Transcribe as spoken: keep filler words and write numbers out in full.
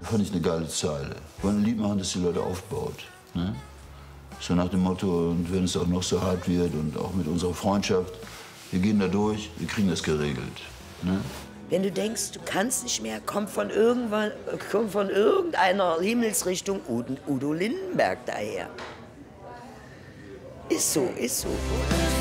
Fand ich eine geile Zeile. Wollen ein Lied machen, das die Leute aufbaut. Ne? So nach dem Motto, und wenn es auch noch so hart wird und auch mit unserer Freundschaft, wir gehen da durch, wir kriegen das geregelt. Ne? Wenn du denkst, du kannst nicht mehr, kommt von, irgendwann, kommt von irgendeiner Himmelsrichtung Udo Lindenberg daher. Ist so, ist so.